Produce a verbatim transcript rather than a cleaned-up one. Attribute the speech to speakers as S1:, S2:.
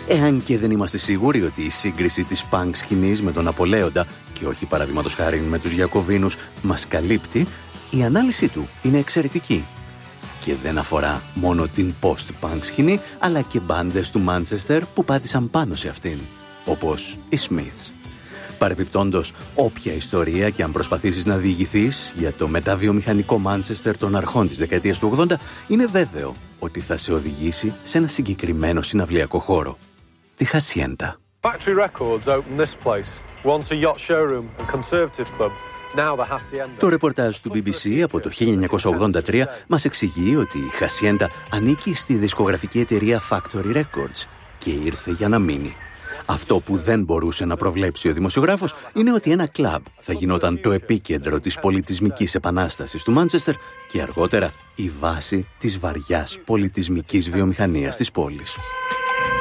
S1: Εάν και δεν είμαστε σίγουροι ότι η σύγκριση της πανκ σκηνής με τον Ναπολέοντα και όχι παραδείγματος χάριν με τους Γιακωβίνους μας καλύπτει, η ανάλυση του είναι εξαιρετική. Και δεν αφορά μόνο την post-punk σκηνή, αλλά και μπάντες του Μάντσεστερ που πάτησαν πάνω σε αυτήν, όπως οι Smiths. Παρεπιπτόντως, όποια ιστορία και αν προσπαθήσεις να διηγηθείς για το μεταβιομηχανικό Μάντσεστερ των αρχών της δεκαετίας του ογδόντα, είναι βέβαιο ότι θα σε οδηγήσει σε ένα συγκεκριμένο συναυλιακό χώρο, τη Hacienda.
S2: Factory Records opened this place, once a yacht showroom and conservative club.
S1: Το ρεπορτάζ του μπι μπι σι από το χίλια εννιακόσια ογδόντα τρία μας εξηγεί ότι η Hacienda ανήκει στη δισκογραφική εταιρεία Factory Records και ήρθε για να μείνει. Αυτό που δεν μπορούσε να προβλέψει ο δημοσιογράφος είναι ότι ένα κλαμπ θα γινόταν το επίκεντρο της πολιτισμικής επανάστασης του Μάντσεστερ και αργότερα η βάση της βαριάς πολιτισμικής βιομηχανίας της πόλης.